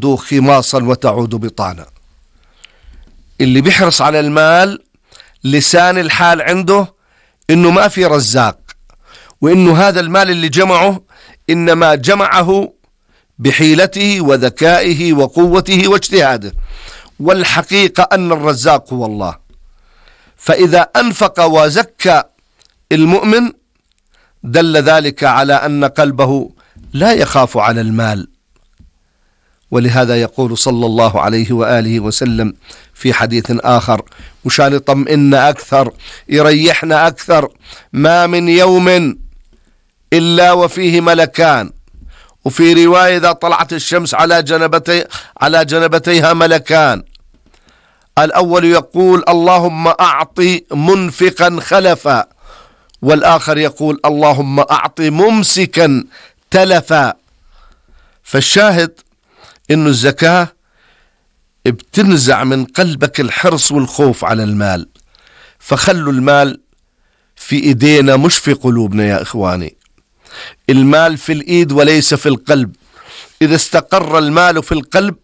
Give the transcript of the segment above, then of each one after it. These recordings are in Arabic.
تغدو خماصا وتعود بطانا. اللي بيحرص على المال لسان الحال عنده إنه ما في رزاق، وإنه هذا المال اللي جمعه إنما جمعه بحيلته وذكائه وقوته واجتهاده، والحقيقة أن الرزاق هو الله. فإذا أنفق وزكى المؤمن دل ذلك على أن قلبه لا يخاف على المال. ولهذا يقول صلى الله عليه وآله وسلم في حديث آخر مشان يطمئنا أكثر يريحنا أكثر: ما من يوم إلا وفيه ملكان. وفي رواية: إذا طلعت الشمس على جنبتيها ملكان. الأول يقول: اللهم أعطي منفقا خلفا، والآخر يقول: اللهم أعطي ممسكا تلفا. فالشاهد إنه الزكاة بتنزع من قلبك الحرص والخوف على المال. فخلوا المال في إيدينا مش في قلوبنا يا إخواني. المال في الإيد وليس في القلب. إذا استقر المال في القلب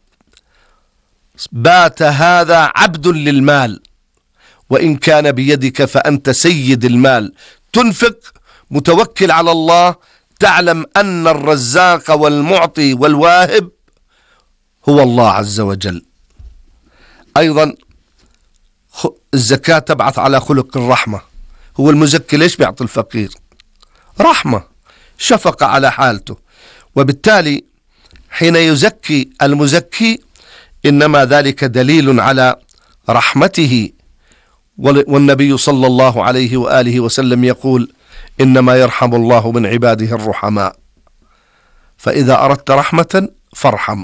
بات هذا عبد للمال، وإن كان بيدك فأنت سيد المال. تنفق متوكل على الله، تعلم أن الرزاق والمعطي والواهب هو الله عز وجل. أيضا الزكاة تبعث على خلق الرحمة. هو المزكي ليش بيعطي الفقير؟ رحمة، شفقة على حالته. وبالتالي حين يزكي المزكي إنما ذلك دليل على رحمته. والنبي صلى الله عليه وآله وسلم يقول: إنما يرحم الله من عباده الرحماء. فإذا أردت رحمة فارحم.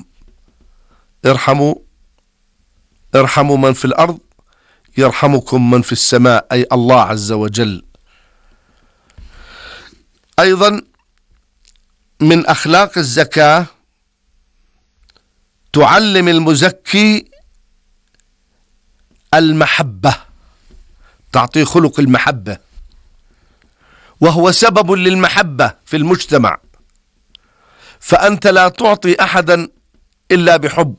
ارحموا من في الأرض يرحمكم من في السماء، أي الله عز وجل. أيضا من أخلاق الزكاة تعلم المزكي المحبة، تعطيه خلق المحبة، وهو سبب للمحبة في المجتمع. فأنت لا تعطي أحدا إلا بحب،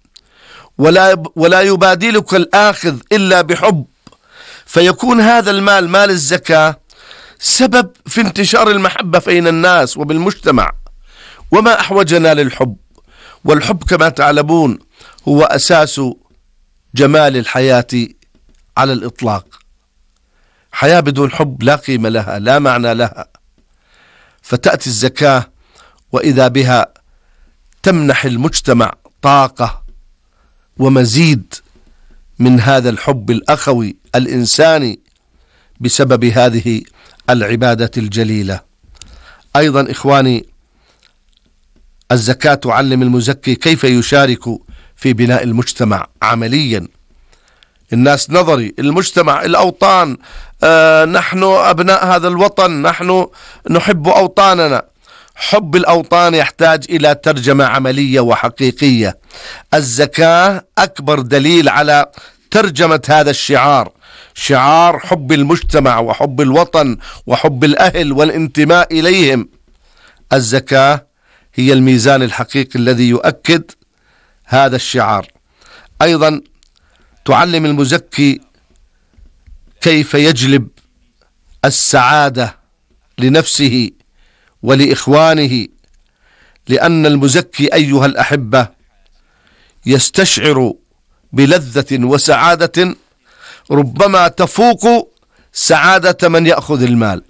ولا يبادلك الآخذ إلا بحب. فيكون هذا المال، مال الزكاة، سبب في انتشار المحبة بين الناس وبالمجتمع. وما أحوجنا للحب، والحب كما تعلمون هو أساس جمال الحياة على الإطلاق. حياة بدون حب لا قيمة لها، لا معنى لها. فتأتي الزكاة وإذا بها تمنح المجتمع طاقة ومزيد من هذا الحب الأخوي الإنساني بسبب هذه العبادة الجليلة. أيضا إخواني، الزكاة تعلم المزكي كيف يشارك في بناء المجتمع عمليا. الناس نظري، المجتمع، الأوطان، نحن أبناء هذا الوطن، نحن نحب أوطاننا. حب الأوطان يحتاج إلى ترجمة عملية وحقيقية. الزكاة أكبر دليل على ترجمة هذا الشعار، شعار حب المجتمع وحب الوطن وحب الأهل والانتماء إليهم. الزكاة هي الميزان الحقيقي الذي يؤكد هذا الشعار. أيضا تعلم المزكي كيف يجلب السعادة لنفسه ولإخوانه، لأن المزكي أيها الأحبة يستشعر بلذة وسعادة ربما تفوق سعادة من يأخذ المال.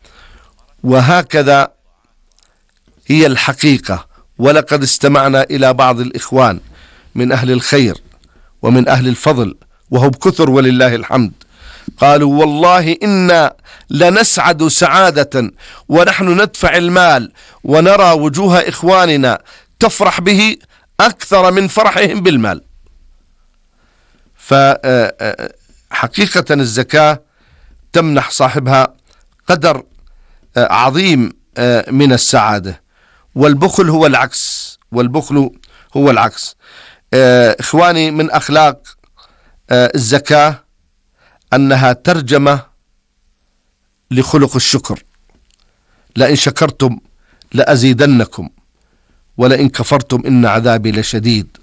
وهكذا هي الحقيقة. ولقد استمعنا إلى بعض الإخوان من أهل الخير ومن أهل الفضل، وهم كثر ولله الحمد، قالوا: والله إنا لنسعد سعادة ونحن ندفع المال ونرى وجوه إخواننا تفرح به أكثر من فرحهم بالمال. فحقيقة الزكاة تمنح صاحبها قدر عظيم من السعادة. والبخل هو العكس، والبخل هو العكس. إخواني، من أخلاق الزكاة أنها ترجمة لخلق الشكر. لئن شكرتم لأزيدنكم ولئن كفرتم إن عذابي لشديد.